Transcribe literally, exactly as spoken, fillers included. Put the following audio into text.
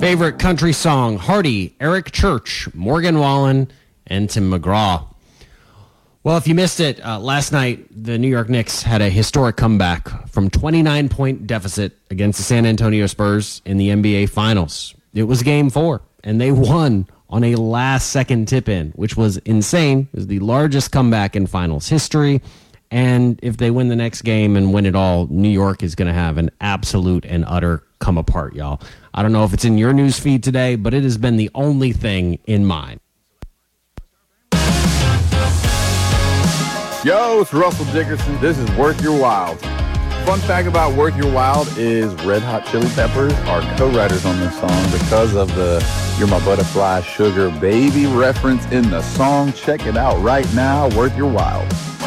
Favorite country song, Hardy, Eric Church, Morgan Wallen, and Tim McGraw. Well, if you missed it, uh, last night the New York Knicks had a historic comeback from twenty-nine point deficit against the San Antonio Spurs in the N B A Finals. It was game four, and they won on a last-second tip-in, which was insane. It was the largest comeback in Finals history, and if they win the next game and win it all, New York is going to have an absolute and utter come apart, y'all. I don't know if it's in your news feed today, but it has been the only thing in mine. Yo, it's Russell Dickerson. This is Worth Your Wild. Fun fact about Worth Your Wild is Red Hot Chili Peppers are co-writers on this song because of the You're My Butterfly Sugar Baby reference in the song. Check it out right now, Worth Your Wild.